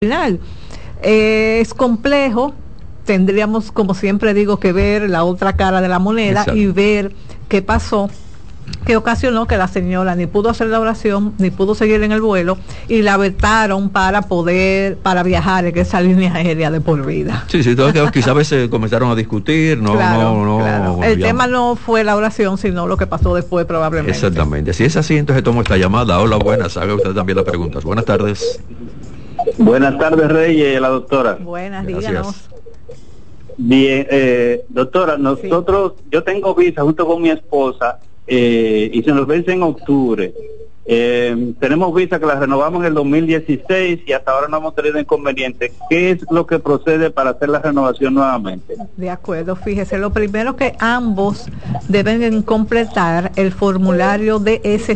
final. Es complejo, tendríamos, como siempre digo, que ver la otra cara de la moneda. Exacto. Y ver qué pasó, que ocasionó que la señora ni pudo hacer la oración, ni pudo seguir en el vuelo, y la vetaron para viajar en esa línea aérea de por vida. Sí, quizás a veces comenzaron a discutir, claro. El tema no fue la oración, sino lo que pasó después probablemente. Exactamente, si es así, entonces tomo esta llamada. Hola, buenas, haga usted también las preguntas. Buenas tardes. Buenas tardes, Reyes, la doctora. Buenas, díganos. Bien, doctora, nosotros, sí. Yo tengo visa junto con mi esposa y se nos vence en octubre. Tenemos visa que la renovamos en el 2016 y hasta ahora no hemos tenido inconveniente. ¿Qué es lo que procede para hacer la renovación nuevamente? De acuerdo, fíjese, lo primero que ambos deben completar el formulario de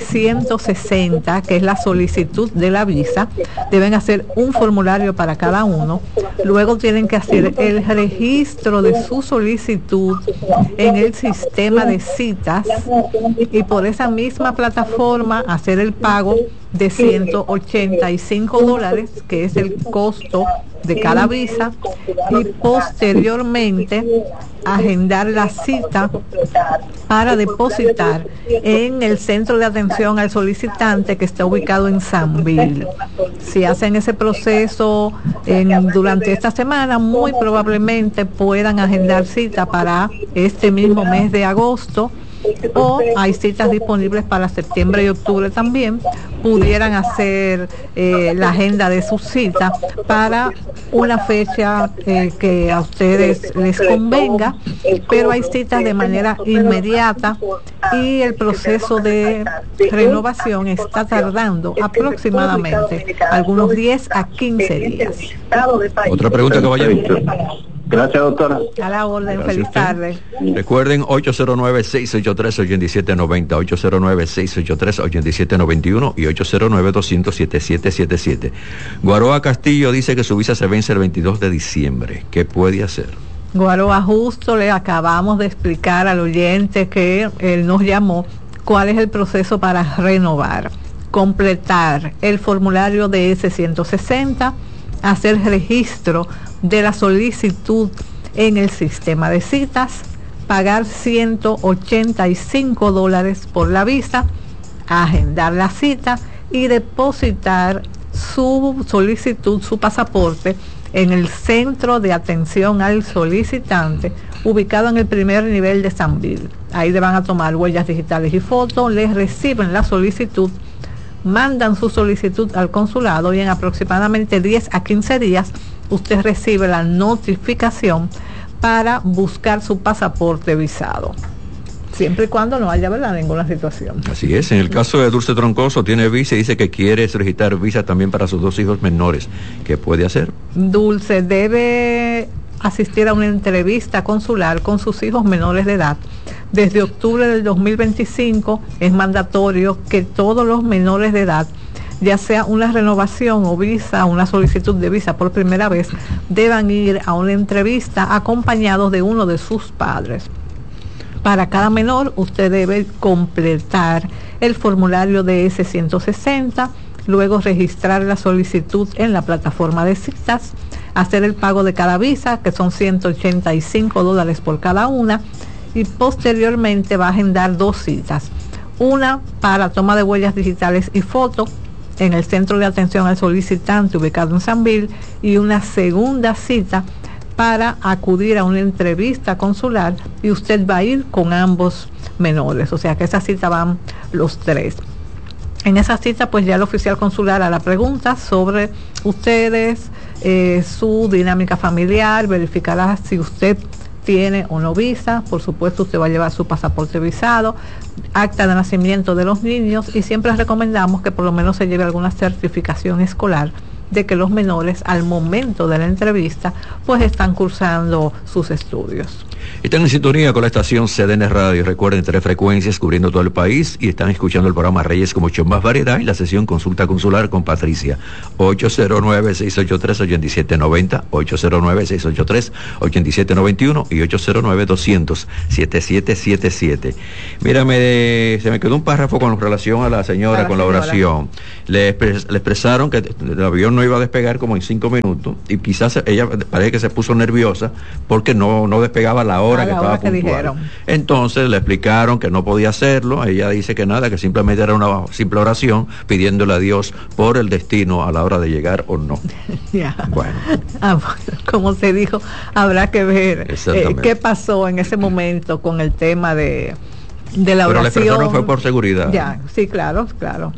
S-160, que es la solicitud de la visa. Deben hacer un formulario para cada uno. Luego tienen que hacer el registro de su solicitud en el sistema de citas y por esa misma plataforma hacer el pago de $185, que es el costo de cada visa, y posteriormente agendar la cita para depositar en el centro de atención al solicitante que está ubicado en Sanville. Si hacen ese proceso durante esta semana, muy probablemente puedan agendar cita para este mismo mes de agosto, o hay citas disponibles para septiembre y octubre también. Pudieran hacer la agenda de su cita para una fecha que a ustedes les convenga, pero hay citas de manera inmediata y el proceso de renovación está tardando aproximadamente algunos 10 a 15 días. Otra pregunta, caballero. Gracias, doctora. A la orden. Gracias. Feliz tarde. Recuerden 809-683-8790, 809-683-8791 y 809-200-7777. Guaroa Castillo dice que su visa se vence el 22 de diciembre. ¿Qué puede hacer? Guaroa, justo le acabamos de explicar al oyente que él nos llamó cuál es el proceso para renovar. Completar el formulario de S-160, hacer registro de la solicitud en el sistema de citas, pagar $185 por la visa, agendar la cita y depositar su solicitud, su pasaporte, en el centro de atención al solicitante, ubicado en el primer nivel de Sanville. Ahí le van a tomar huellas digitales y fotos, les reciben la solicitud, mandan su solicitud al consulado y en aproximadamente 10 a 15 días usted recibe la notificación para buscar su pasaporte visado, siempre y cuando no haya, ¿verdad?, ninguna situación. Así es. En el caso de Dulce Troncoso, tiene visa y dice que quiere solicitar visa también para sus 2 hijos menores. ¿Qué puede hacer? Dulce debe asistir a una entrevista consular con sus hijos menores de edad. Desde octubre del 2025 es mandatorio que todos los menores de edad, ya sea una renovación o visa, una solicitud de visa por primera vez, deban ir a una entrevista acompañados de uno de sus padres. Para cada menor, usted debe completar el formulario de S-160, luego registrar la solicitud en la plataforma de citas, hacer el pago de cada visa, que son $185 por cada una, y posteriormente va a agendar 2 citas. Una para toma de huellas digitales y fotos en el centro de atención al solicitante ubicado en Sanville, y una segunda cita para acudir a una entrevista consular, y usted va a ir con ambos menores, o sea que esa cita van los 3. En esa cita pues ya el oficial consular hará preguntas sobre ustedes, su dinámica familiar, verificará si usted tiene o no visa. Por supuesto usted va a llevar su pasaporte visado, acta de nacimiento de los niños, y siempre recomendamos que por lo menos se lleve alguna certificación escolar de que los menores al momento de la entrevista pues están cursando sus estudios. Están en sintonía con la estación CDN Radio. Recuerden, 3 frecuencias cubriendo todo el país y están escuchando el programa Reyes con mucho más variedad y la sesión Consulta Consular con Patricia. 809-683-8790, 809-683-8791 y 809-200-7777. Mírame, se me quedó un párrafo con relación a la señora con la oración. Le expresaron que el avión no iba a despegar como en 5 minutos y quizás ella parece que se puso nerviosa porque no despegaba la hora que estaba puntual. Entonces le explicaron que no podía hacerlo. Ella dice que nada, que simplemente era una simple oración pidiéndole a Dios por el destino a la hora de llegar o no. Ya. Bueno, como se dijo, habrá que ver qué pasó en ese momento con el tema de la oración. Pero le expresaron fue por seguridad. Ya, sí, claro.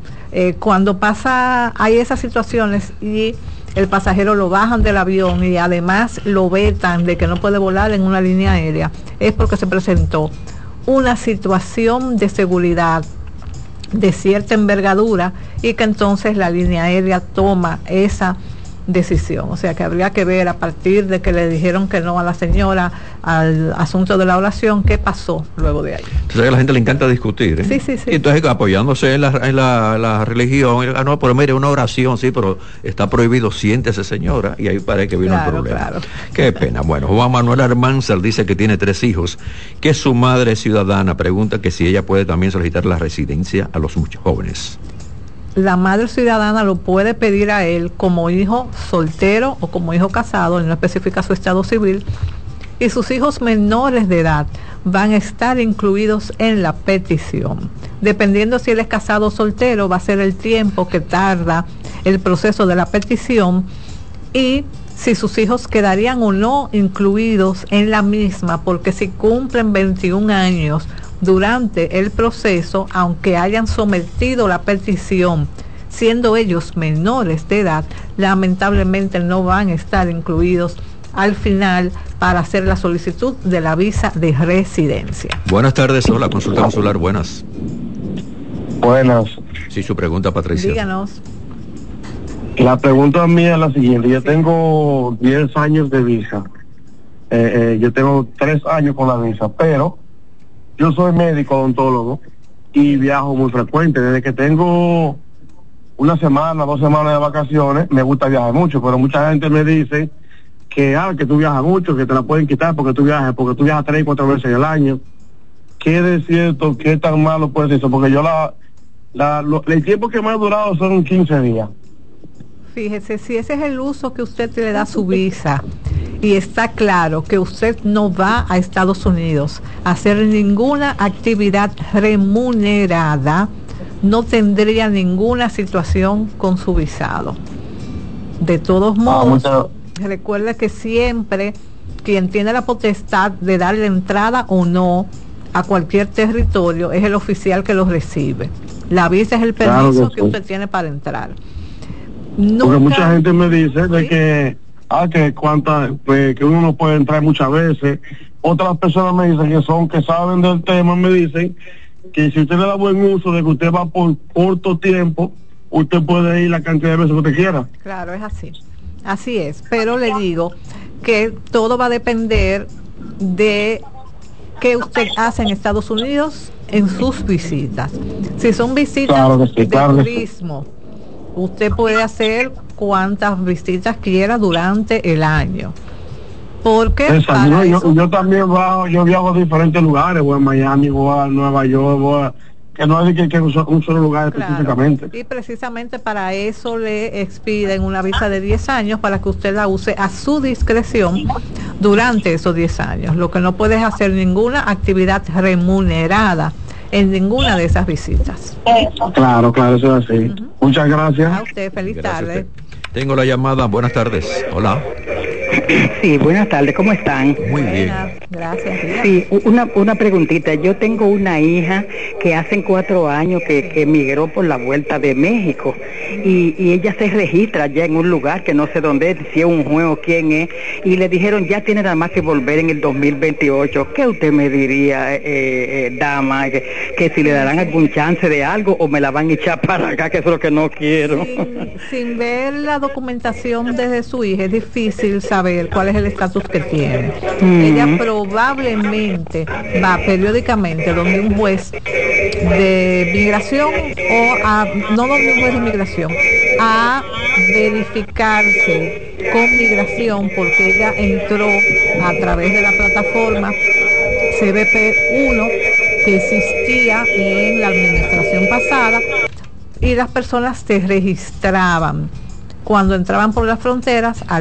Cuando hay esas situaciones y el pasajero lo bajan del avión y además lo vetan de que no puede volar en una línea aérea, es porque se presentó una situación de seguridad de cierta envergadura y que entonces la línea aérea toma esa decisión. O sea que habría que ver a partir de que le dijeron que no a la señora al asunto de la oración, qué pasó luego de ahí. Entonces a la gente le encanta discutir, ¿eh? Sí. Y entonces apoyándose en la religión, no, pero mire, una oración, sí, pero está prohibido, siéntese señora, y ahí parece que vino el problema. Claro. Qué pena. Bueno, Juan Manuel Armanzar dice que tiene 3 hijos, que su madre es ciudadana, pregunta que si ella puede también solicitar la residencia a los muchos jóvenes. La madre ciudadana lo puede pedir a él como hijo soltero o como hijo casado, no especifica su estado civil, y sus hijos menores de edad van a estar incluidos en la petición. Dependiendo si él es casado o soltero, va a ser el tiempo que tarda el proceso de la petición y si sus hijos quedarían o no incluidos en la misma, porque si cumplen 21 años durante el proceso, aunque hayan sometido la petición siendo ellos menores de edad, lamentablemente no van a estar incluidos al final para hacer la solicitud de la visa de residencia. Buenas tardes, hola, consulta consular, buenas. Buenas. Sí, su pregunta, Patricia. Díganos. La pregunta mía es la siguiente. Yo tengo 10 años de visa. Yo tengo 3 años con la visa, pero yo soy médico odontólogo y viajo muy frecuente. Desde que tengo 1 semana, 2 semanas de vacaciones, me gusta viajar mucho, pero mucha gente me dice que tú viajas mucho, que te la pueden quitar porque tú viajas 3 y 4 veces al año. ¿Qué es cierto? ¿Qué tan malo puede ser eso? Porque yo el tiempo que me ha durado son 15 días. Fíjese, si ese es el uso que usted le da a su visa y está claro que usted no va a Estados Unidos a hacer ninguna actividad remunerada, no tendría ninguna situación con su visado. De todos modos, recuerde que siempre quien tiene la potestad de darle entrada o no a cualquier territorio es el oficial que lo recibe. La visa es el permiso que usted tiene para entrar. Porque mucha gente me dice de que que uno no puede entrar muchas veces. Otras personas me dicen que saben del tema, me dicen que si usted le da buen uso de que usted va por corto tiempo, usted puede ir la cantidad de veces que usted quiera. Claro, es así es, pero le digo que todo va a depender de qué usted hace en Estados Unidos en sus visitas. Si son visitas de turismo, usted puede hacer cuantas visitas quiera durante el año. Porque yo también viajo a diferentes lugares, voy a Miami, voy a Nueva York, que no es que un solo lugar específicamente. Y precisamente para eso le expiden una visa de 10 años para que usted la use a su discreción durante esos 10 años. Lo que no puede es hacer ninguna actividad remunerada en ninguna de esas visitas. Claro, eso es así. Muchas gracias. A usted, feliz tarde. Tengo la llamada, buenas tardes. Hola. Sí, buenas tardes, ¿cómo están? Muy bien. Gracias. Sí, una preguntita. Yo tengo una hija que hace 4 años que emigró por la vuelta de México y ella se registra ya en un lugar que no sé dónde es, si es un juez o quién es, y le dijeron ya tiene nada más que volver en el 2028. ¿Qué usted me diría, dama? Que si le darán algún chance de algo o me la van a echar para acá, que eso es lo que no quiero. Sin ver la documentación desde su hija es difícil saber saber cuál es el estatus que tiene. Ella probablemente va periódicamente donde un juez de migración no donde un juez de migración, a verificarse con migración, porque ella entró a través de la plataforma CBP1 que existía en la administración pasada, y las personas se registraban cuando entraban por las fronteras